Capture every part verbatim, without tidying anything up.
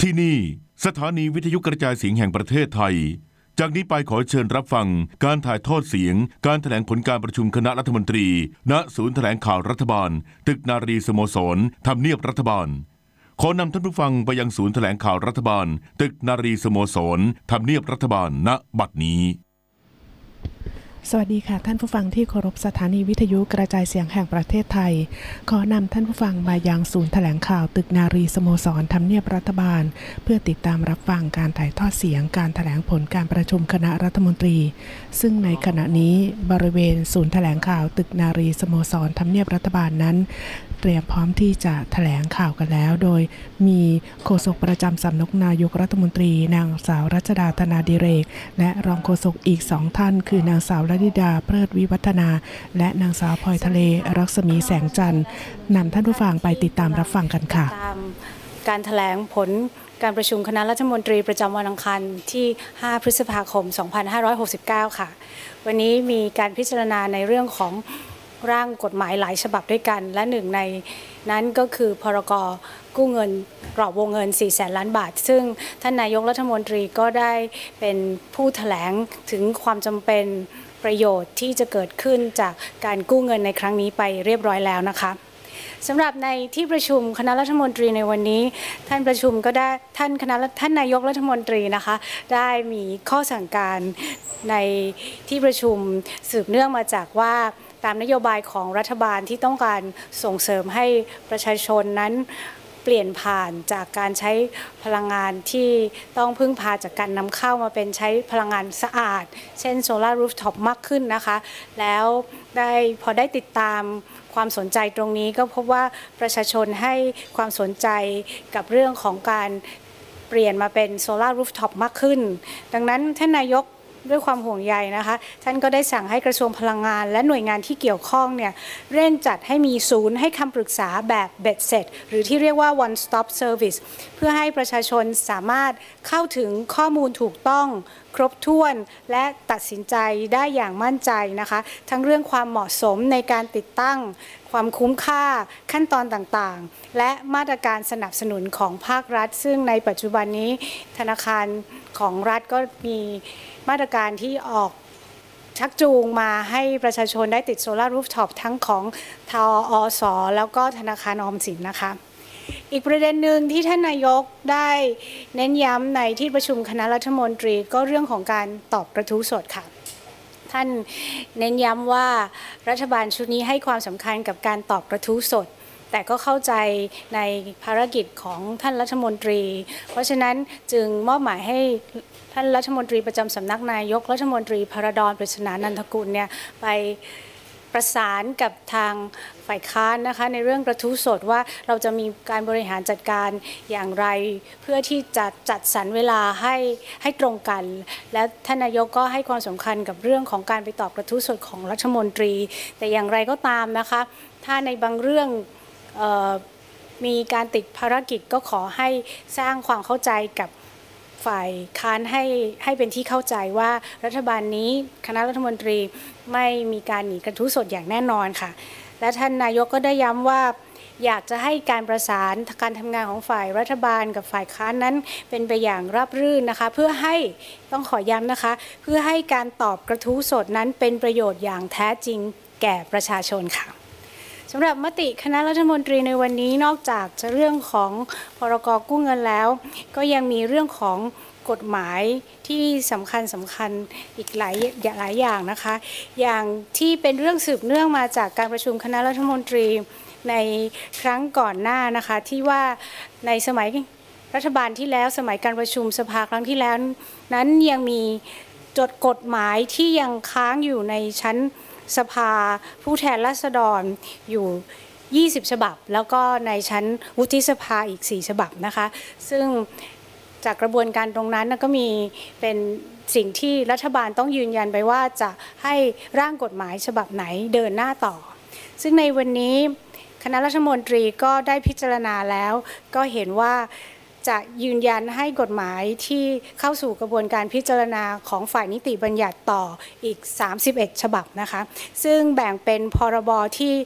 ที่นี่สถานีวิทยุกระจายเสียงแห่งประเทศไทยจากนี้ไปขอเชิญรับฟังการถ่ายทอดเสียงการแถลงผลการประชุมคณะรัฐมนตรีณศูนย์แถลงข่าวรัฐบาลตึกนารีสโมสรทำเนียบรัฐบาลขอนำท่านผู้ฟังไปยังศูนย์แถลงข่าวรัฐบาลตึกนารีสโมสรทำเนียบรัฐบาลณบัดนี้สวัสดีค่ะท่านผู้ฟังที่เคารพสถานีวิทยุกระจายเสียงแห่งประเทศไทยขอนำท่านผู้ฟังมายังศูนย์แถลงข่าวตึกนารีสโมสรทำเนียบรัฐบาลเพื่อติดตามรับฟังการถ่ายทอดเสียงการแถลงผลการประชุมคณะรัฐมนตรีซึ่งในขณะนี้บริเวณศูนย์แถลงข่าวตึกนารีสโมสรทำเนียบรัฐบาลนั้นเตรียมพร้อมที่จะแถลงข่าวกันแล้วโดยมีโฆษกประจำสำนักนายกรัฐมนตรีนางสาวรัชดาธนาดิเรกและรองโฆษกอีกสองท่านคือนางสาวลลิดาเพลิดวิวัฒนาและนางสาวพลอยทะเลรัศมีแสงจันทร์นำท่านผู้ฟังไปติดตามรับฟังกันค่ะตามการแถลงผลการประชุมคณะรัฐมนตรีประจำวันอังคารที่ห้าพฤษภาคมสองพันห้าร้อยหกสิบเก้าค่ะวันนี้มีการพิจารณาในเรื่องของร่างกฎหมายหลายฉบับด้วยกันและหนึ่งในนั้นก็คือพรกกู้เงินกรอบวงเงินสี่แสนล้านบาทซึ่งท่านนายกรัฐมนตรีก็ได้เป็นผู้แถลงถึงความจำเป็นประโยชน์ที่จะเกิดขึ้นจากการกู้เงินในครั้งนี้ไปเรียบร้อยแล้วนะคะสำหรับในที่ประชุมคณะรัฐมนตรีในวันนี้ท่านประชุมก็ได้ท่านคณะท่านนายกรัฐมนตรีนะคะได้มีข้อสั่งการในที่ประชุมสืบเนื่องมาจากว่าตามนโยบายของรัฐบาลที่ต้องการส่งเสริมให้ประชาชนนั้นเปลี่ยนผ่านจากการใช้พลังงานที่ต้องพึ่งพาจากการนำเข้ามาเป็นใช้พลังงานสะอาดเช่นโซลาร์รูฟท็อปมากขึ้นนะคะแล้วได้พอได้ติดตามความสนใจตรงนี้ก็พบว่าประชาชนให้ความสนใจกับเรื่องของการเปลี่ยนมาเป็นโซลาร์รูฟท็อปมากขึ้นดังนั้นท่านนายกด้วยความห่วงใยนะคะท่านก็ได้สั่งให้กระทรวงพลังงานและหน่วยงานที่เกี่ยวข้องเนี่ยเร่งจัดให้มีศูนย์ให้คำปรึกษาแบบเบ็ดเสร็จหรือที่เรียกว่า one stop service เพื่อให้ประชาชนสามารถเข้าถึงข้อมูลถูกต้องครบถ้วนและตัดสินใจได้อย่างมั่นใจนะคะทั้งเรื่องความเหมาะสมในการติดตั้งความคุ้มค่าขั้นตอนต่างๆและมาตรการสนับสนุนของภาครัฐซึ่งในปัจจุบันนี้ธนาคารของรัฐก็มีมาตรการที่ออกชักจูงมาให้ประชาชนได้ติดโซลาร์รูฟท็อปทั้งของทอส.แล้วก็ธนาคารออมสินนะคะอีกประเด็นหนึ่งที่ท่านนายกได้เน้นย้ำในที่ประชุมคณะรัฐมนตรีก็เรื่องของการตอบกระทู้สดค่ะท่านเน้นย้ำว่ารัฐบาลชุดนี้ให้ความสำคัญกับการตอบกระทู้สดแต่ก็เข้าใจในภารกิจของท่านรัฐมนตรีเพราะฉะนั้นจึงมอบหมายให้ท่านรัฐมนตรีประจำสำนักนายกรัฐมนตรีพระดอนปริศนานันทกุลเนี่ยไปประสานกับทางฝ่ายค้านนะคะในเรื่องกระทู้สดว่าเราจะมีการบริหารจัดการอย่างไรเพื่อที่จะจัดสรรเวลาให้ให้ตรงกันและท่านนายกก็ให้ความสำคัญกับเรื่องของการไปตอบกระทู้สดของรัฐมนตรีแต่อย่างไรก็ตามนะคะถ้าในบางเรื่องมีการติดภารกิจก็ขอให้สร้างความเข้าใจกับฝ่ายค้านให้ให้เป็นที่เข้าใจว่ารัฐบาลนี้คณะรัฐมนตรีไม่มีการหนีกระทู้สดอย่างแน่นอนค่ะและท่านนายกก็ได้ย้ำว่าอยากจะให้การประสานการทำงานของฝ่ายรัฐบาลกับฝ่ายค้านนั้นเป็นไปอย่างราบรื่นนะคะเพื่อให้ต้องขอย้ำนะคะเพื่อให้การตอบกระทู้สดนั้นเป็นประโยชน์อย่างแท้จริงแก่ประชาชนค่ะสำหรับมติคณะรัฐมนตรีในวันนี้นอกจากจะเรื่องของพรกกู้เงินแล้วก็ยังมีเรื่องของกฎหมายที่สำคัญสำคัญอีกหลายหลายอย่างนะคะอย่างที่เป็นเรื่องสืบเนื่องมาจากการประชุมคณะรัฐมนตรีในครั้งก่อนหน้านะคะที่ว่าในสมัยรัฐบาลที่แล้วสมัยการประชุมสภาครั้งที่แล้วนั้นยังมีจดกฎหมายที่ยังค้างอยู่ในชั้นสภาผู้แทนราษฎรอยู่ยี่สิบฉบับแล้วก็ในชั้นวุฒิสภาอีกสี่ฉบับนะคะซึ่งจากกระบวนการตรงนั้นก็มีเป็นสิ่งที่รัฐบาลต้องยืนยันไปว่าจะให้ร่างกฎหมายฉบับไหนเดินหน้าต่อซึ่งในวันนี้คณะรัฐมนตรีก็ได้พิจารณาแล้วก็เห็นว่าจะยืนยันให้กฎหมายที่เข้าสู่กระบวนการพิจารณาของฝ่ายนิติบัญญัติต่ออีกสามสิบเอ็ดฉบับนะคะซึ่งแบ่งเป็นพรบที่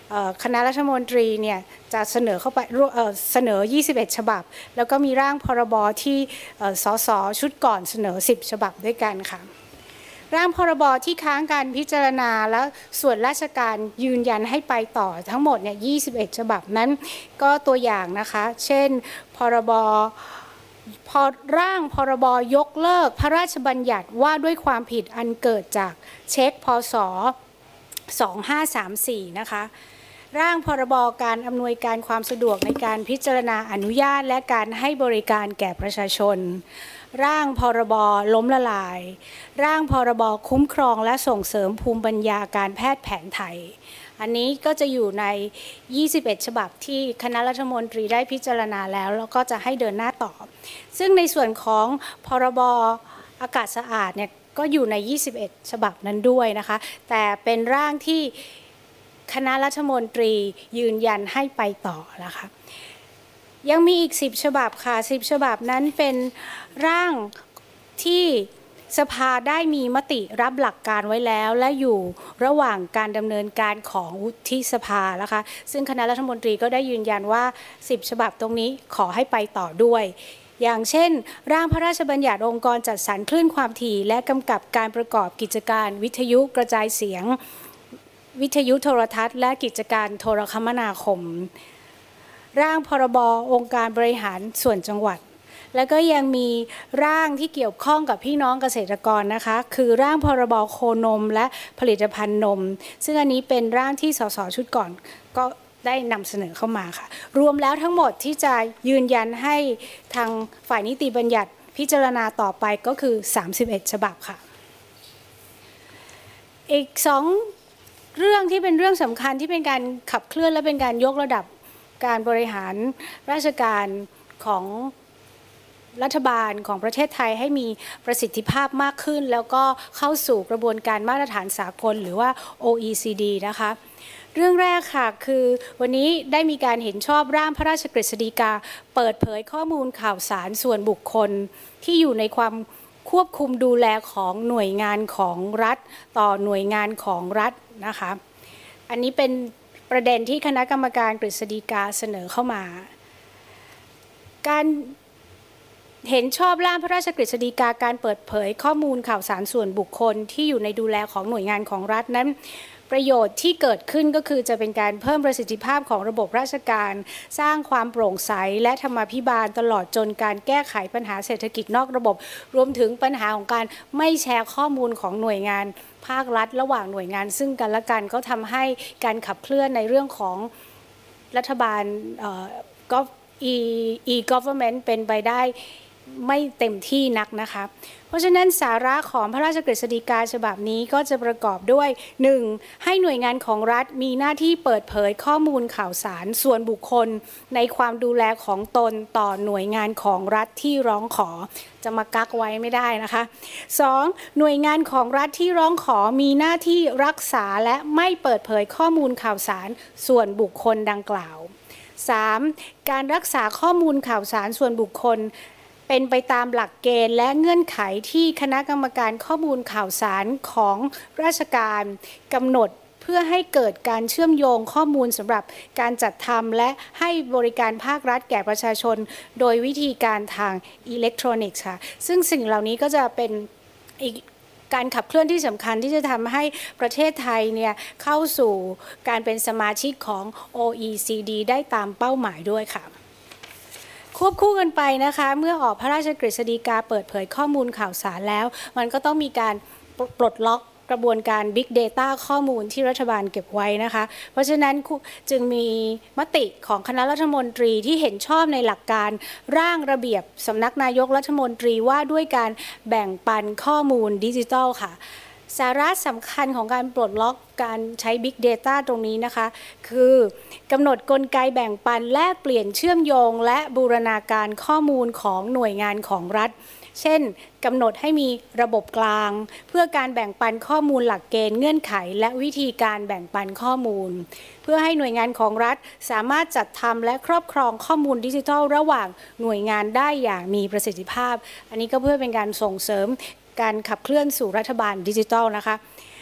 คณะรัฐมนตรีเนี่ยจะเสนอเข้าไปเสนอยี่สิบเอ็ดฉบับแล้วก็มีร่างพรบที่สสชุดก่อนเสนอสิบฉบับด้วยกันค่ะร่างพรบที่ค้างการพิจารณาและส่วนราชการยืนยันให้ไปต่อทั้งหมดเนี่ยยี่สิบเอ็ดฉบับนั้นก็ตัวอย่างนะคะเช่นพรบพอร่างพรบยกเลิกพระราชบัญญัติว่าด้วยความผิดอันเกิดจากเช็คพศสองห้าสามสี่นะคะร่างพรบการอำนวยการความสะดวกในการพิจารณาอนุญาตและการให้บริการแก่ประชาชนร่างพรบล้มละลายร่างพรบคุ้มครองและส่งเสริมภูมิปัญญาการแพทย์แผนไทยอันนี้ก็จะอยู่ในยี่สิบเอ็ดฉบับที่คณะรัฐมนตรีได้พิจารณาแล้วแล้วก็จะให้เดินหน้าต่อซึ่งในส่วนของพรบอากาศสะอาดเนี่ยก็อยู่ในยี่สิบเอ็ดฉบับนั้นด้วยนะคะแต่เป็นร่างที่คณะรัฐมนตรียืนยันให้ไปต่อนะคะยังมีอีกสิบฉบับค่ะสิบฉบับนั้นเป็นร่างที่สภาได้มีมติรับหลักการไว้แล้วและอยู่ระหว่างการดำเนินการของวุฒิสภานะคะซึ่งคณะรัฐมนตรีก็ได้ยืนยันว่าสิบฉบับตรงนี้ขอให้ไปต่อด้วยอย่างเช่นร่างพระราชบัญญัติองค์กรจัดสรรคลื่นความถี่และกำกับการประกอบกิจการวิทยุกระจายเสียงวิทยุโทรทัศน์และกิจการโทรคมนาคมร่างพรบองค์การบริหารส่วนจังหวัดแล้วก็ยังมีร่างที่เกี่ยวข้องกับพี่น้องเกษตรกรนะคะคือร่างพรบโคนมและผลิตภัณฑ์นมซึ่งอันนี้เป็นร่างที่สสชุดก่อนก็ได้นำเสนอเข้ามาค่ะรวมแล้วทั้งหมดที่จะยืนยันให้ทางฝ่ายนิติบัญญัติพิจารณาต่อไปก็คือสามสิบเอ็ดฉบับค่ะอีกสองเรื่องที่เป็นเรื่องสำคัญที่เป็นการขับเคลื่อนและเป็นการยกระดับการบริหารราชการของรัฐบาลของประเทศไทยให้มีประสิทธิภาพมากขึ้นแล้วก็เข้าสู่กระบวนการมาตรฐานสากลหรือว่า โอ อี ซี ดี นะคะเรื่องแรกค่ะคือวันนี้ได้มีการเห็นชอบร่างพระราชกฤษฎีกาเปิดเผยข้อมูลข่าวสารส่วนบุคคลที่อยู่ในความควบคุมดูแลของหน่วยงานของรัฐต่อหน่วยงานของรัฐนะคะอันนี้เป็นประเด็นที่คณะกรรมการกฤษฎีกาเสนอเข้ามาการเห็นชอบร่างพระราชกฤษฎีกาการเปิดเผยข้อมูลข่าวสารส่วนบุคคลที่อยู่ในดูแลของหน่วยงานของรัฐนั้นประโยชน์ที่เกิดขึ้นก็คือจะเป็นการเพิ่มประสิทธิภาพของระบบราชการสร้างความโปร่งใสและธรรมาภิบาลตลอดจนการแก้ไขปัญหาเศรษฐกิจนอกระบบรวมถึงปัญหาของการไม่แชร์ข้อมูลของหน่วยงานภาครัฐระหว่างหน่วยงานซึ่งกันและกันก็ทำให้การขับเคลื่อนในเรื่องของรัฐบาลก็ e-government เป็นไปได้ไม่เต็มที่นักนะคะเพราะฉะนั้นสาระของพระราชกฤษฎีกาฉบับนี้ก็จะประกอบด้วย หนึ่ง ให้หน่วยงานของรัฐมีหน้าที่เปิดเผยข้อมูลข่าวสารส่วนบุคคลในความดูแลของตนต่อหน่วยงานของรัฐที่ร้องขอจะมากักไว้ไม่ได้นะคะ สอง หน่วยงานของรัฐที่ร้องขอมีหน้าที่รักษาและไม่เปิดเผยข้อมูลข่าวสารส่วนบุคคลดังกล่าว สาม การรักษาข้อมูลข่าวสารส่วนบุคคลเป็นไปตามหลักเกณฑ์และเงื่อนไขที่คณะกรรมการข้อมูลข่าวสารของราชการกำหนดเพื่อให้เกิดการเชื่อมโยงข้อมูลสำหรับการจัดทำและให้บริการภาครัฐแก่ประชาชนโดยวิธีการทางอิเล็กทรอนิกส์ค่ะซึ่งสิ่งเหล่านี้ก็จะเป็นอีกการขับเคลื่อนที่สำคัญที่จะทำให้ประเทศไทยเนี่ยเข้าสู่การเป็นสมาชิกของ โอ อี ซี ดี ได้ตามเป้าหมายด้วยค่ะควบคู่กันไปนะคะเมื่อออกพระราชกฤษฎีกาเปิดเผยข้อมูลข่าวสารแล้วมันก็ต้องมีการปลดล็อกกระบวนการ Big Data ข้อมูลที่รัฐบาลเก็บไว้นะคะเพราะฉะนั้นจึงมีมติของคณะรัฐมนตรีที่เห็นชอบในหลักการร่างระเบียบสำนักนายกรัฐมนตรีว่าด้วยการแบ่งปันข้อมูลดิจิทัลค่ะสาระสำคัญของการปลดล็อกการใช้ Big Data ตรงนี้นะคะคือกำหนดกลไกแบ่งปันแลกเปลี่ยนเชื่อมโยงและบูรณาการข้อมูลของหน่วยงานของรัฐเช่นกำหนดให้มีระบบกลางเพื่อการแบ่งปันข้อมูลหลักเกณฑ์เงื่อนไขและวิธีการแบ่งปันข้อมูลเพื่อให้หน่วยงานของรัฐสามารถจัดทำและครอบครองข้อมูลดิจิทัลระหว่างหน่วยงานได้อย่างมีประสิทธิภาพอันนี้ก็เพื่อเป็นการส่งเสริมการขับเคลื่อนสู่รัฐบาลดิจิทัลนะคะ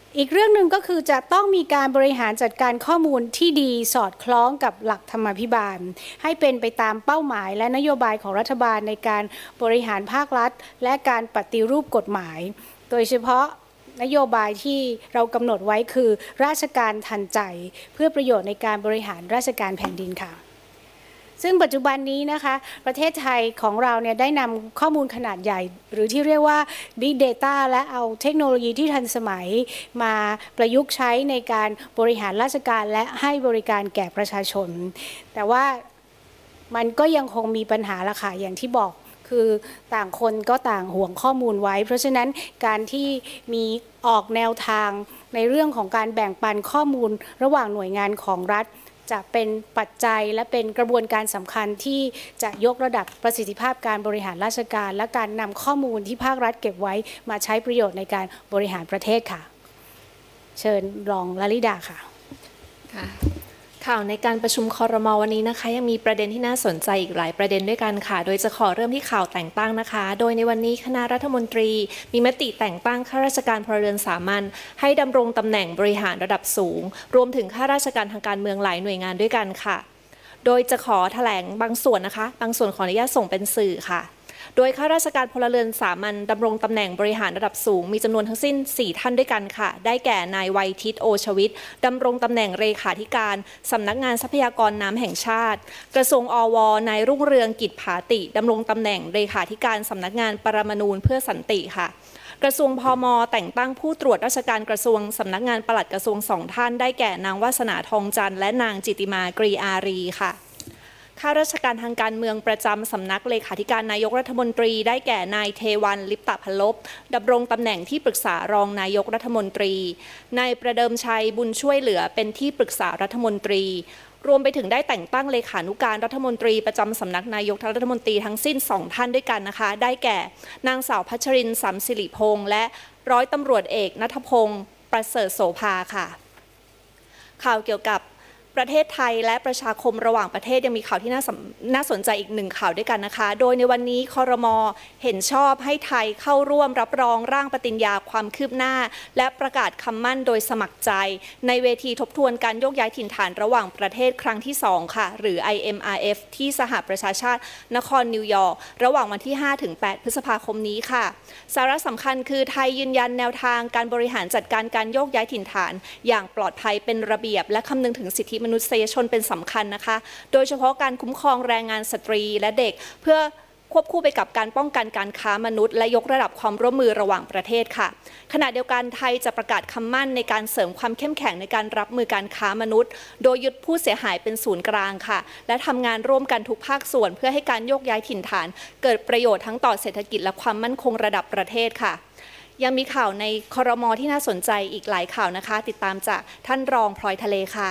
อีกเรื่องหนึ่งก็คือจะต้องมีการบริหารจัดการข้อมูลที่ดีสอดคล้องกับหลักธรรมาภิบาลให้เป็นไปตามเป้าหมายและนโยบายของรัฐบาลในการบริหารภาครัฐและการปฏิรูปกฎหมายโดยเฉพาะนโยบายที่เรากำหนดไว้คือราชการทันใจเพื่อประโยชน์ในการบริหารราชการแผ่นดินค่ะซึ่งปัจจุบันนี้นะคะประเทศไทยของเราเนี่ยได้นำข้อมูลขนาดใหญ่หรือที่เรียกว่า Big Data และเอาเทคโนโลยีที่ทันสมัยมาประยุกต์ใช้ในการบริหารราชการและให้บริการแก่ประชาชนแต่ว่ามันก็ยังคงมีปัญหาละค่ะอย่างที่บอกคือต่างคนก็ต่างห่วงข้อมูลไว้เพราะฉะนั้นการที่มีออกแนวทางในเรื่องของการแบ่งปันข้อมูลระหว่างหน่วยงานของรัฐจะเป็นปัจจัยและเป็นกระบวนการสำคัญที่จะยกระดับประสิทธิภาพการบริหารราชการและการนำข้อมูลที่ภาครัฐเก็บไว้มาใช้ประโยชน์ในการบริหารประเทศค่ะเชิญรองลลิดาค่ะค่ะข่าวในการประชุมครม.วันนี้นะคะยังมีประเด็นที่น่าสนใจอีกหลายประเด็นด้วยกันค่ะโดยจะขอเริ่มที่ข่าวแต่งตั้งนะคะโดยในวันนี้คณะรัฐมนตรีมีมติแต่งตั้งข้าราชการพลเรือนสามัญให้ดำรงตำแหน่งบริหารระดับสูงรวมถึงข้าราชการทางการเมืองหลายหน่วยงานด้วยกันค่ะโดยจะขอแถลงบางส่วนนะคะบางส่วนขออนุญาตส่งเป็นสื่อค่ะโดยข้าราชการพลเรือนสามัญดำรงตำแหน่งบริหารระดับสูงมีจำนวนทั้งสิ้นสี่ท่านด้วยกันค่ะได้แก่นายไวยทิตโอชวิตดำรงตำแหน่งเลขาธิการสำนักงานทรัพยากรน้ำแห่งชาติกระทรวงอวนายรุ่งเรืองกิจผาติดำรงตำแหน่งเลขาธิการสำนักงานปรมาณูเพื่อสันติค่ะกระทรวงพม.แต่งตั้งผู้ตรวจราชการกระทรวงสำนักงานปลัดกระทรวงสองท่านได้แก่นางวาสนาทองจันทร์และนางจิติมากรีอารีค่ะข้าราชการทางการเมืองประจำสำนักเลขาธิการนายกรัฐมนตรีได้แก่นายเทวันลิปตพลบดำรงตำแหน่งที่ปรึกษารองนายกรัฐมนตรีนายประเดิมชัยบุญช่วยเหลือเป็นที่ปรึกษารัฐมนตรีรวมไปถึงได้แต่งตั้งเลขานุการรัฐมนตรีประจำสำนักนายกรัฐมนตรีทั้งสิ้นสองท่านด้วยกันนะคะได้แก่นางสาวพัชรินทร์สัมศิริพงษ์และร้อยตำรวจเอกณัฐพงษ์ประเสริฐโสภาค่ะข่าวเกี่ยวกับประเทศไทยและประชาคมระหว่างประเทศยังมีข่าวที่น่าน่าสนใจอีกหนึ่งข่าวด้วยกันนะคะโดยในวันนี้ครม.เห็นชอบให้ไทยเข้าร่วมรับรองร่างปฏิญญาความคืบหน้าและประกาศคำมั่นโดยสมัครใจในเวทีทบทวนการโยกย้ายถิ่นฐานระหว่างประเทศครั้งที่สองค่ะหรือ ไอ เอ็ม อาร์ เอฟ ที่สหประชาชาตินครนิวยอร์กระหว่างวันที่ห้าถึงแปดพฤษภาคมนี้ค่ะสาระสำคัญคือไทยยืนยันแนวทางการบริหารจัดการการโยกย้ายถิ่นฐานอย่างปลอดภัยเป็นระเบียบและคำนึงถึงสิทธิมนุษยชนเป็นสำคัญนะคะโดยเฉพาะการคุ้มครองแรงงานสตรีและเด็กเพื่อควบคู่ไปกับการป้องกันการค้ามนุษย์และยกระดับความร่วมมือระหว่างประเทศค่ะขณะเดียวกันไทยจะประกาศคำมั่นในการเสริมความเข้มแข็งในการรับมือการค้ามนุษย์โดยยึดผู้เสียหายเป็นศูนย์กลางค่ะและทำงานร่วมกันทุกภาคส่วนเพื่อให้การโยกย้ายถิ่นฐานเกิดประโยชน์ทั้งต่อเศรษฐกิจและความมั่นคงระดับประเทศค่ะยังมีข่าวในครม.ที่น่าสนใจอีกหลายข่าวนะคะติดตามจากท่านรองพลอยทะเลค่ะ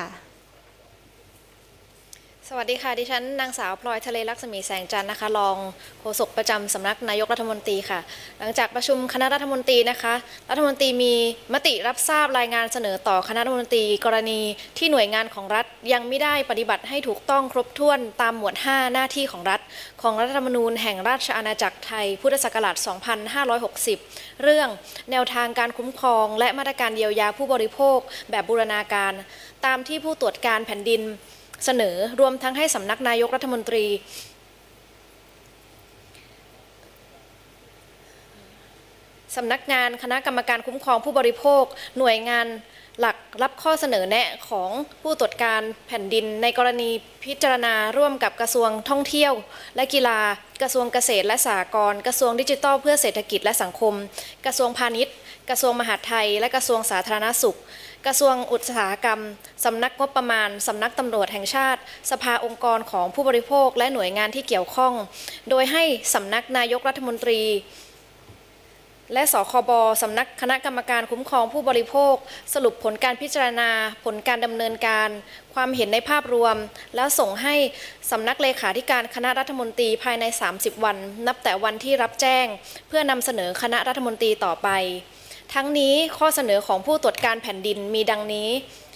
สวัสดีค่ะดิฉันนางสาวพลอยทะเลลักษมีแสงจันทร์นะคะรองโฆษกประจำสำนักนายกรัฐมนตรีค่ะหลังจากประชุมคณะรัฐมนตรีนะคะรัฐมนตรีมีมติรับทราบรายงานเสนอต่อคณะรัฐมนตรีกรณีที่หน่วยงานของรัฐยังไม่ได้ปฏิบัติให้ถูกต้องครบถ้วนตามหมวดห้าหน้าที่ของรัฐของรัฐธรรมนูญแห่งราชอาณาจักรไทยพุทธศักราชสองพันห้าร้อยหกสิบเรื่องแนวทางการคุ้มครองและมาตรการเยียวยาผู้บริโภคแบบบูรณาการตามที่ผู้ตรวจการแผ่นดินเสนอรวมทั้งให้สำนักนายกรัฐมนตรีสำนักงานคณะกรรมการคุ้มครองผู้บริโภคหน่วยงานหลักรับข้อเสนอแนะของผู้ตรวจการแผ่นดินในกรณีพิจารณาร่วมกับกระทรวงท่องเที่ยวและกีฬากระทรวงเกษตรและสหกรณ์กระทรวงดิจิทัลเพื่อเศรษฐกิจและสังคมกระทรวงพาณิชย์กระทรวงมหาดไทยและกระทรวงสาธารณสุขกระทรวงอุตสาหกรรมสำนักงบประมาณสำนักตำรวจแห่งชาติสภาองค์กรของผู้บริโภคและหน่วยงานที่เกี่ยวข้องโดยให้สำนักนายกรัฐมนตรีและสคบสำนักคณะกรรมการคุ้มครองผู้บริโภคสรุปผลการพิจารณาผลการดำเนินการความเห็นในภาพรวมแล้วส่งให้สำนักเลขาธิการคณะรัฐมนตรีภายในสามสิบวันนับแต่วันที่รับแจ้งเพื่อนำเสนอคณะรัฐมนตรีต่อไปทั้งนี้ข้อเสนอของผู้ตรวจการแผ่นดินมีดังนี้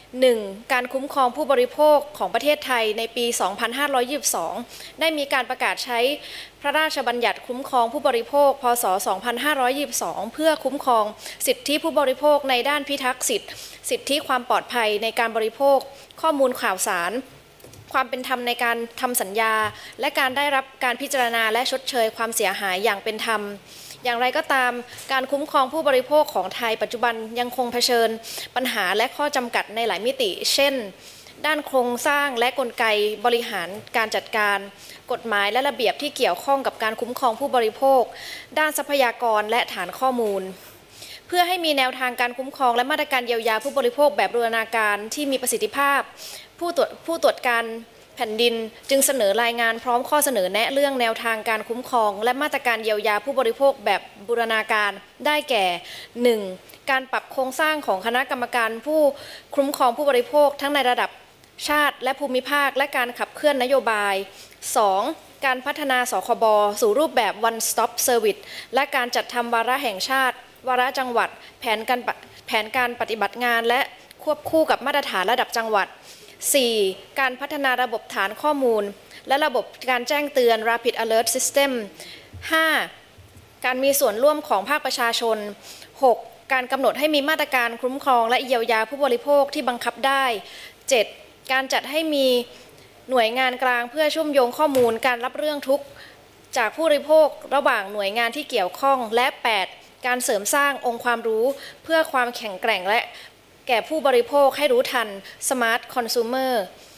หนึ่ง การคุ้มครองผู้บริโภคของประเทศไทยในปี สองพันห้าร้อยยี่สิบสอง ได้มีการประกาศใช้พระราชบัญญัติคุ้มครองผู้บริโภค พ.ศ. สองพันห้าร้อยยี่สิบสอง เพื่อคุ้มครองสิทธิผู้บริโภคในด้านพิทักษ์สิทธิสิทธิความปลอดภัยในการบริโภคข้อมูลข่าวสารความเป็นธรรมในการทำสัญญาและการได้รับการพิจารณาและชดเชยความเสียหายอย่างเป็นธรรมอย่างไรก็ตามการคุ้มครองผู้บริโภคของไทยปัจจุบันยังคงเผชิญปัญหาและข้อจำกัดในหลายมิติเช่นด้านโครงสร้างและกลไกบริหารการจัดการกฎหมายและระเบียบที่เกี่ยวข้องกับการคุ้มครองผู้บริโภคด้านทรัพยากรและฐานข้อมูลเพื่อให้มีแนวทางการคุ้มครองและมาตรการเยียวยาผู้บริโภคแบบบูรณาการที่มีประสิทธิภาพผู้ตรวจผู้ตรวจการแผ่นดินจึงเสนอรายงานพร้อมข้อเสนอแนะเรื่องแนวทางการคุ้มครองและมาตรการเยียวยาผู้บริโภคแบบบูรณาการได้แก่ หนึ่ง การปรับโครงสร้างของคณะกรรมการผู้คุ้มครองผู้บริโภคทั้งในระดับชาติและภูมิภาคและการขับเคลื่อนนโยบาย สอง การพัฒนาสคบสู่รูปแบบ one stop service และการจัดทำวาระแห่งชาติวาระจังหวัดแผนการแผนการปฏิบัติงานและควบคู่กับมาตรฐานระดับจังหวัด สี่ การพัฒนาระบบฐานข้อมูลและระบบการแจ้งเตือน Rapid Alert System ห้า การมีส่วนร่วมของภาคประชาชน หก การกำหนดให้มีมาตรการคุ้มครองและเยียวยาผู้บริโภคที่บังคับได้ เจ็ด การจัดให้มีหน่วยงานกลางเพื่อเชื่อมโยงข้อมูลการรับเรื่องทุกข์จากผู้บริโภคระหว่างหน่วยงานที่เกี่ยวข้องและ แปด การเสริมสร้างองค์ความรู้เพื่อความแข็งแกร่งและแก่ผู้บริโภคให้รู้ทัน Smart Consumer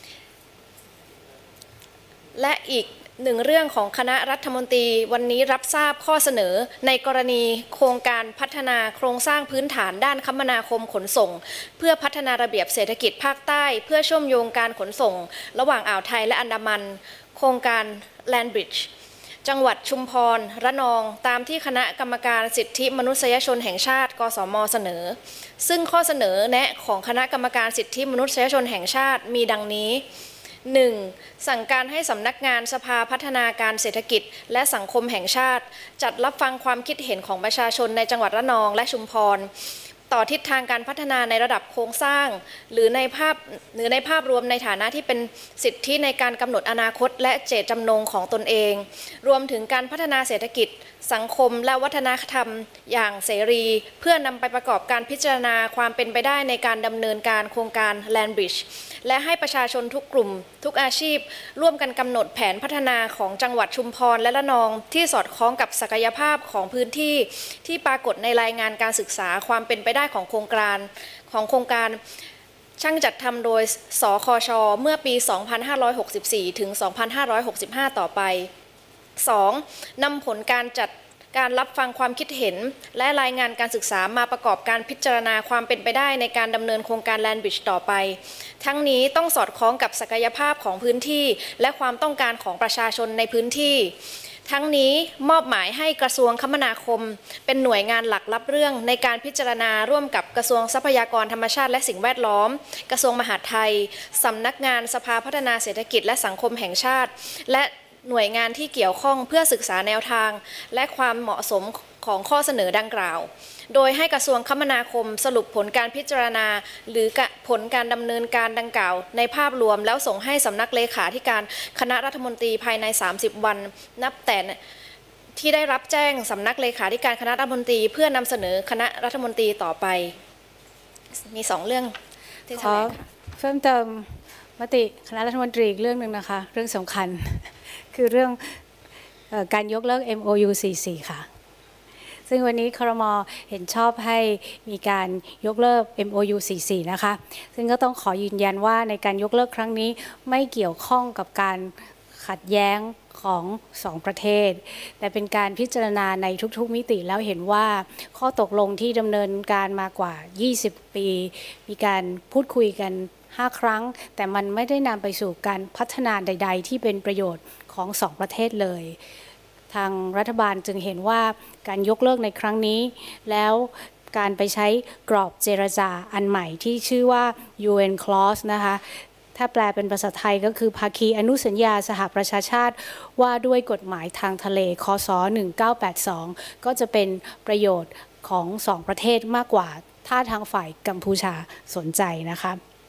และอีกหนึ่งเรื่องของคณะรัฐมนตรีวันนี้รับทราบข้อเสนอในกรณีโครงการพัฒนาโครงสร้างพื้นฐานด้านคมนาคมขนส่งเพื่อพัฒนาระเบียบเศรษฐกิจภาคใต้เพื่อเชื่อมโยงการขนส่งระหว่างอ่าวไทยและอันดามันโครงการ Land Bridge จังหวัดชุมพรระนองตามที่คณะกรรมการสิทธิมนุษยชนแห่งชาติกสม.เสนอซึ่งข้อเสนอแนะของคณะกรรมการสิทธิมนุษยชนแห่งชาติมีดังนี้ หนึ่ง สั่งการให้สำนักงานสภาพัฒนาการเศรษฐกิจและสังคมแห่งชาติจัดรับฟังความคิดเห็นของประชาชนในจังหวัดระนองและชุมพรต่อทิศทางการพัฒนาในระดับโครงสร้างหรือในภาพหรือในภาพรวมในฐานะที่เป็นสิทธิในการกำหนดอนาคตและเจตจำนงของตนเองรวมถึงการพัฒนาเศรษฐกิจสังคมและวัฒนธรรมอย่างเสรีเพื่อนำไปประกอบการพิจารณาความเป็นไปได้ในการดำเนินการโครงการ Land Bridge และให้ประชาชนทุกกลุ่มทุกอาชีพร่วมกันกำหนดแผนพัฒนาของจังหวัดชุมพรและระนองที่สอดคล้องกับศักยภาพของพื้นที่ที่ปรากฏในรายงานการศึกษาความเป็นไปได้ของโครงการของโครงการช่างจัดทำโดยสคช.เมื่อปี สองพันห้าร้อยหกสิบสี่ ถึง สองพันห้าร้อยหกสิบห้า ต่อไป สอง นำผลการจัดการรับฟังความคิดเห็นและรายงานการศึกษามาประกอบการพิจารณาความเป็นไปได้ในการดำเนินโครงการ Land Bridge ต่อไปทั้งนี้ต้องสอดคล้องกับศักยภาพของพื้นที่และความต้องการของประชาชนในพื้นที่ทั้งนี้มอบหมายให้กระทรวงคมนาคมเป็นหน่วยงานหลักรับเรื่องในการพิจารณาร่วมกับกระทรวงทรัพยากรธรรมชาติและสิ่งแวดล้อมกระทรวงมหาดไทยสำนักงานสภาพัฒนาเศรษฐกิจและสังคมแห่งชาติและหน่วยงานที่เกี่ยวข้องเพื่อศึกษาแนวทางและความเหมาะสมของข้อเสนอดังกล่าวโดยให้กระทรวงคมนาคมสรุปผลการพิจารณาหรือผลการดำเนินการดังกล่าวในภาพรวมแล้วส่งให้สำนักเลขาธิการคณะรัฐมนตรีภายในสามสิบวันนับแต่ที่ได้รับแจ้งสำนักเลขาธิการคณะรัฐมนตรีเพื่อนำเสนอคณะรัฐมนตรีต่อไปมีสองเรื่องที่แถลงเพิ่มเติมมติคณะรัฐมนตรีอีกเรื่องหนึ่งนะคะเรื่องสำคัญคือเรื่องการยกเลิก เอ็ม โอ ยู สี่สิบสี่ ค่ะซึ่งวันนี้ครม.เห็นชอบให้มีการยกเลิก เอ็ม โอ ยู สี่สิบสี่ นะคะซึ่งก็ต้องขอยืนยันว่าในการยกเลิกครั้งนี้ไม่เกี่ยวข้องกับการขัดแย้งของสองประเทศแต่เป็นการพิจารณาในทุกๆมิติแล้วเห็นว่าข้อตกลงที่ดำเนินการมากว่ายี่สิบปีมีการพูดคุยกันห้าครั้งแต่มันไม่ได้นำไปสู่การพัฒนาใดๆที่เป็นประโยชน์ของสองประเทศเลยทางรัฐบาลจึงเห็นว่าการยกเลิกในครั้งนี้แล้วการไปใช้กรอบเจรจาอันใหม่ที่ชื่อว่า ยู เอ็น Clause นะคะถ้าแปลเป็นภาษาไทยก็คือภาคีอนุสัญญาสหประชาชาติว่าด้วยกฎหมายทางทะเลคศหนึ่งเก้าแปดสองก็จะเป็นประโยชน์ของสองประเทศมากกว่าถ้าทางฝ่ายกัมพูชาสนใจนะคะ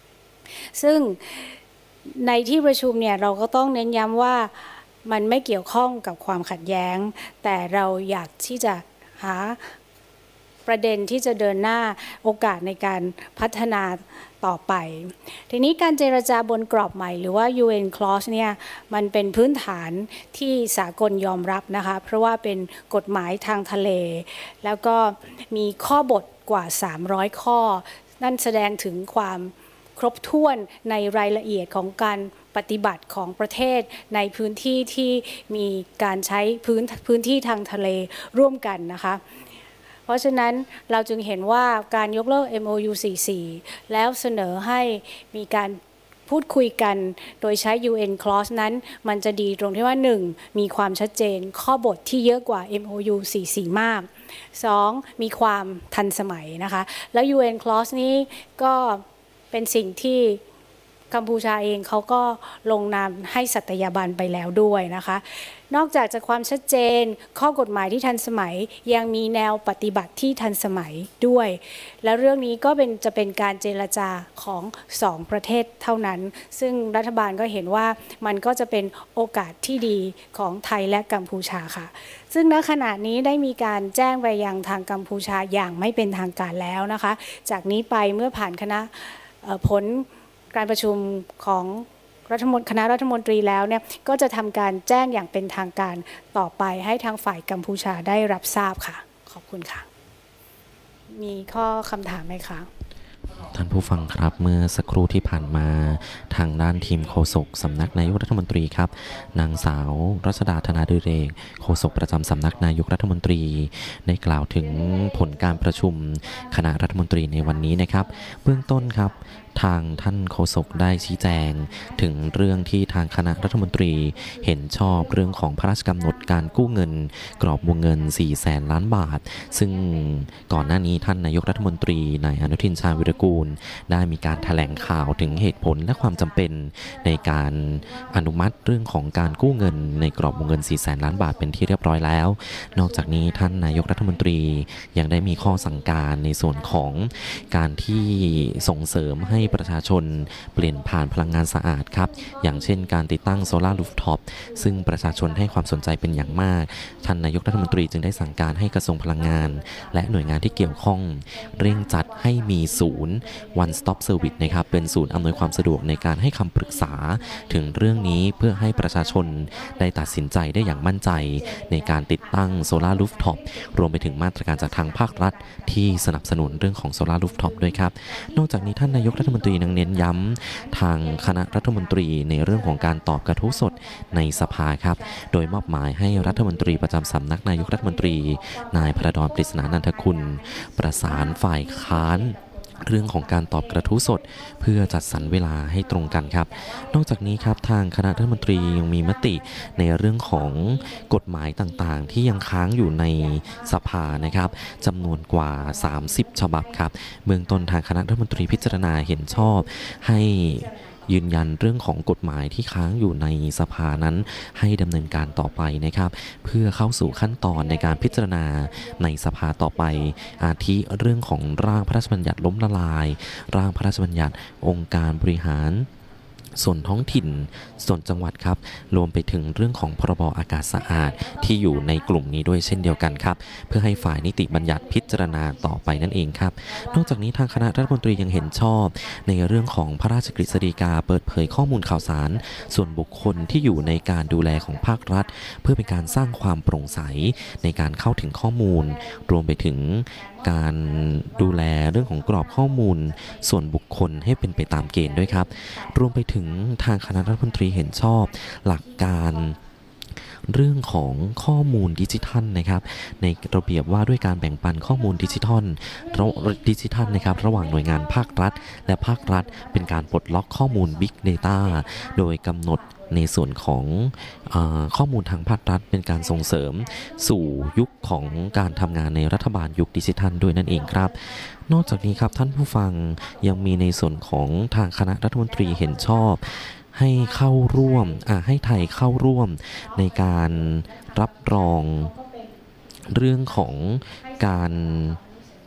ซึ่งในที่ประชุมเนี่ยเราก็ต้องเน้นย้ำว่ามันไม่เกี่ยวข้องกับความขัดแย้งแต่เราอยากที่จะหาประเด็นที่จะเดินหน้าโอกาสในการพัฒนาต่อไปทีนี้การเจรจาบนกรอบใหม่หรือว่า ยู เอ็น Clause เนี่ยมันเป็นพื้นฐานที่สากลยอมรับนะคะเพราะว่าเป็นกฎหมายทางทะเลแล้วก็มีข้อบทกว่าสามร้อยข้อนั่นแสดงถึงความครบถ้วนในรายละเอียดของการปฏิบัติของประเทศในพื้นที่ที่มีการใช้พื้นพื้นที่ทางทะเลร่วมกันนะคะเพราะฉะนั้นเราจึงเห็นว่าการยกเลิก เอ็ม โอ ยู สี่สิบสี่ แล้วเสนอให้มีการพูดคุยกันโดยใช้ ยู เอ็น Clause นั้นมันจะดีตรงที่ว่า หนึ่ง มีความชัดเจนข้อบทที่เยอะกว่า เอ็ม โอ ยู สี่สิบสี่ มาก สอง มีความทันสมัยนะคะแล้ว ยู เอ็น Clause นี้ก็เป็นสิ่งที่กัมพูชาเองเขาก็ลงนามให้สัตยาบันไปแล้วด้วยนะคะนอกจากจะความชัดเจนข้อกฎหมายที่ทันสมัยยังมีแนวปฏิบัติที่ทันสมัยด้วยและเรื่องนี้ก็เป็นจะเป็นการเจรจาของสองประเทศเท่านั้นซึ่งรัฐบาลก็เห็นว่ามันก็จะเป็นโอกาสที่ดีของไทยและกัมพูชาค่ะซึ่งณขณะนี้ได้มีการแจ้งไปยังทางกัมพูชาอย่างไม่เป็นทางการแล้วนะคะจากนี้ไปเมื่อผ่านคณะผลการประชุมของรัฐมนตรีคณะรัฐมนตรีแล้วเนี่ยก็จะทำการแจ้งอย่างเป็นทางการต่อไปให้ทางฝ่ายกัมพูชาได้รับทราบค่ะขอบคุณค่ะมีข้อคำถามไหมคะท่านผู้ฟังครับเมื่อสักครู่ที่ผ่านมาทางด้านทีมโฆษกสำนักนายกรัฐมนตรีครับนางสาวรัชดาธนาดิเรกโฆษกประจำสำนักนายกรัฐมนตรีได้กล่าวถึงผลการประชุมคณะรัฐมนตรีในวันนี้นะครับเบื้องต้นครับทางท่านโฆษกได้ชี้แจงถึงเรื่องที่ทางคณะรัฐมนตรีเห็นชอบเรื่องของพระราชกำหนดการกู้เงินกรอบวงเงินสี่แสนล้านบาทซึ่งก่อนหน้านี้ท่านนายกรัฐมนตรีนายอนุทินชาญวิรากูลได้มีการแถลงข่าวถึงเหตุผลและความจำเป็นในการอนุมัติเรื่องของการกู้เงินในกรอบวงเงินสี่แสนล้านบาทเป็นที่เรียบร้อยแล้วนอกจากนี้ท่านนายกรัฐมนตรียังได้มีข้อสั่งการในส่วนของการที่ส่งเสริมให้ประชาชนเปลี่ยนผ่านพลังงานสะอาดครับอย่างเช่นการติดตั้งโซลาร์รูฟท็อปซึ่งประชาชนให้ความสนใจเป็นอย่างมากท่านนายกรัฐมนตรีจึงได้สั่งการให้กระทรวงพลังงานและหน่วยงานที่เกี่ยวข้องเร่งจัดให้มีศูนย์ One Stop Service นะครับเป็นศูนย์อำนวยความสะดวกในการให้คำปรึกษาถึงเรื่องนี้เพื่อให้ประชาชนได้ตัดสินใจได้อย่างมั่นใจในการติดตั้งโซลาร์รูฟท็อปรวมไปถึงมาตรการจากทางภาครัฐที่สนับสนุนเรื่องของโซลาร์รูฟท็อปด้วยครับนอกจากนี้ท่านนายกรัฐมนตรียังเน้นย้ำทางคณะรัฐมนตรีในเรื่องของการตอบกระทู้สดในสภาครับโดยมอบหมายให้รัฐมนตรีประจำสำนักนายกรัฐมนตรีนายพระดอนปริศนานันทคุณประสานฝ่ายค้านเรื่องของการตอบกระทู้สดเพื่อจัดสรรเวลาให้ตรงกันครับนอกจากนี้ครับทางคณะรัฐมนตรียังมีมติในเรื่องของกฎหมายต่างๆที่ยังค้างอยู่ในสภานะครับจำนวนกว่าสามสิบฉบับครับเบื้องต้นทางคณะรัฐมนตรีพิจารณาเห็นชอบให้ยืนยันเรื่องของกฎหมายที่ค้างอยู่ในสภานั้นให้ดำเนินการต่อไปนะครับเพื่อเข้าสู่ขั้นตอนในการพิจารณาในสภาต่อไปอาทิเรื่องของร่างพระราชบัญญัติล้มละลายร่างพระราชบัญญัติองค์การบริหารส่วนท้องถิ่นส่วนจังหวัดครับรวมไปถึงเรื่องของพรบอากาศสะอาดที่อยู่ในกลุ่มนี้ด้วยเช่นเดียวกันครับเพื่อให้ฝ่ายนิติบัญญัติพิจารณาต่อไปนั่นเองครับนอกจากนี้ทางคณะรัฐมนตรียังเห็นชอบในเรื่องของพระราชกฤษฎีกาเปิดเผยข้อมูลข่าวสารส่วนบุคคลที่อยู่ในการดูแลของภาครัฐเพื่อเป็นการสร้างความโปร่งใสในการเข้าถึงข้อมูลรวมไปถึงการดูแลเรื่องของกรอบข้อมูลส่วนบุคคลให้เป็นไปตามเกณฑ์ด้วยครับรวมไปถึงทางคณะรัฐมนตรีเห็นชอบหลักการเรื่องของข้อมูลดิจิทัลนะครับในระเบียบว่าด้วยการแบ่งปันข้อมูลดิจิทัลดิจิทัลนะครับระหว่างหน่วยงานภาครัฐและภาครัฐเป็นการปลดล็อกข้อมูล Big Data โดยกำหนดในส่วนของเอ่อข้อมูลทางภาครัฐเป็นการส่งเสริมสู่ยุคของการทำงานในรัฐบาลยุคดิจิทัลด้วยนั่นเองครับนอกจากนี้ครับท่านผู้ฟังยังมีในส่วนของทางคณะรัฐมนตรีเห็นชอบให้เข้าร่วมอ่ะให้ไทยเข้าร่วมในการรับรองเรื่องของการ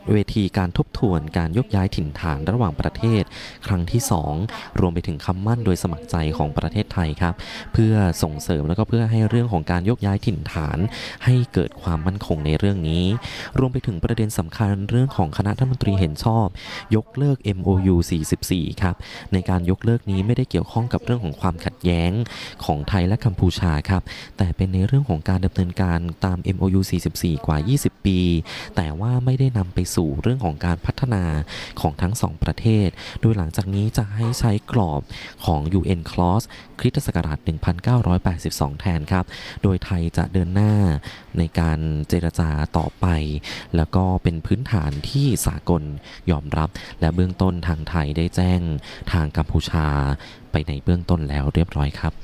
เวทีการทบทวนการยกย้ายถิ่นฐานระหว่างประเทศครั้งที่สองรวมไปถึงคำมั่นโดยสมัครใจของประเทศไทยครับเพื่อส่งเสริมและก็เพื่อให้เรื่องของการยกย้ายถิ่นฐานให้เกิดความมั่นคงในเรื่องนี้รวมไปถึงประเด็นสำคัญเรื่องของคณะรัฐมนตรีเห็นชอบยกเลิก เอ็ม โอ ยู สี่สิบสี่ครับในการยกเลิกนี้ไม่ได้เกี่ยวข้องกับเรื่องของความขัดแย้งของไทยและกัมพูชาครับแต่เป็นในเรื่องของการดำเนินการตาม เอ็ม โอ ยู สี่สิบสี่ กว่ายี่สิบปีแต่ว่าไม่ได้นำไปสู่เรื่องของการพัฒนาของทั้งสองประเทศโดยหลังจากนี้จะให้ใช้กรอบของ ยู เอ็น Clause คริสตศักราช หนึ่งพันเก้าร้อยแปดสิบสอง แทนครับโดยไทยจะเดินหน้าในการเจรจาต่อไปแล้วก็เป็นพื้นฐานที่สากลยอมรับและเบื้องต้นทางไทยได้แจ้งทางกัมพูชาไปในเบื้องต้นแล้วเรียบร้อยครับ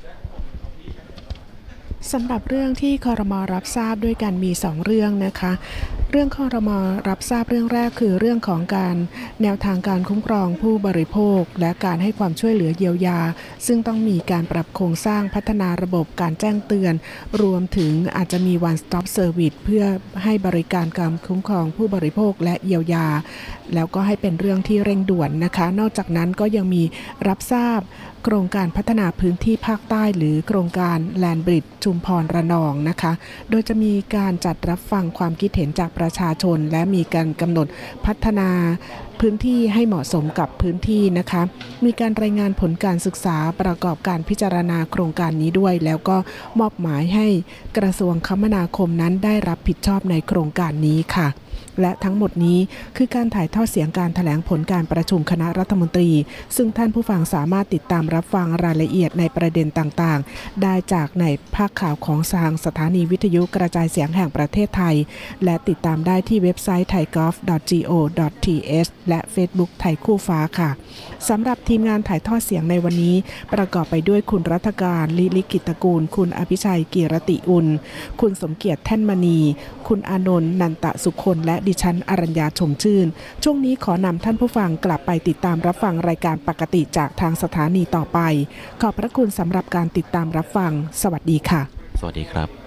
สำหรับเรื่องที่ครม.รับทราบด้วยกันมีสองเรื่องนะคะเรื่องครม.รับทราบเรื่องแรกคือเรื่องของการแนวทางการคุ้มครองผู้บริโภคและการให้ความช่วยเหลือเยียวยาซึ่งต้องมีการปรับโครงสร้างพัฒนาระบบการแจ้งเตือนรวมถึงอาจจะมี one stop service เพื่อให้บริการการคุ้มครองผู้บริโภคและเยียวยาแล้วก็ให้เป็นเรื่องที่เร่งด่วนนะคะนอกจากนั้นก็ยังมีรับทราบโครงการพัฒนาพื้นที่ภาคใต้หรือโครงการแลนด์บริดจ์ชุมพรระนองนะคะโดยจะมีการจัดรับฟังความคิดเห็นจากประชาชนและมีการกำหนดพัฒนาพื้นที่ให้เหมาะสมกับพื้นที่นะคะมีการรายงานผลการศึกษาประกอบการพิจารณาโครงการนี้ด้วยแล้วก็มอบหมายให้กระทรวงคมนาคมนั้นได้รับผิดชอบในโครงการนี้ค่ะและทั้งหมดนี้คือการถ่ายทอดเสียงการแถลงผลการประชุมคณะรัฐมนตรีซึ่งท่านผู้ฟังสามารถติดตามรับฟังรายละเอียดในประเด็นต่างๆได้จากในภาคข่าวของทางสถานีวิทยุกระจายเสียงแห่งประเทศไทยและติดตามได้ที่เว็บไซต์ ไทยกอล์ฟ ดอท จี โอ ดอท ที เอช และ Facebook ไทยคู่ฟ้าค่ะสำหรับทีมงานถ่ายทอดเสียงในวันนี้ประกอบไปด้วยคุณรัฐการลิลิกิตกูลคุณอภิชัยกีรติอุ่นคุณสมเกียรติแท่นมณีคุณอานนท์นันตะสุคนและดิฉันอรัญญาชมชื่นช่วงนี้ขอนำท่านผู้ฟังกลับไปติดตามรับฟังรายการปกติจากทางสถานีต่อไปขอบพระคุณสำหรับการติดตามรับฟังสวัสดีค่ะสวัสดีครับ